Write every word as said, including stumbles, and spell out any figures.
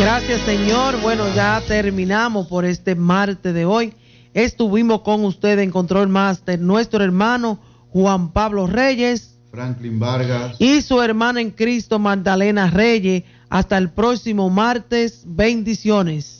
Gracias, Señor. Bueno, ya terminamos por este martes de hoy. Estuvimos con usted en Control Master, nuestro hermano Juan Pablo Reyes, Franklin Vargas y su hermana en Cristo, Magdalena Reyes. Hasta el próximo martes. Bendiciones.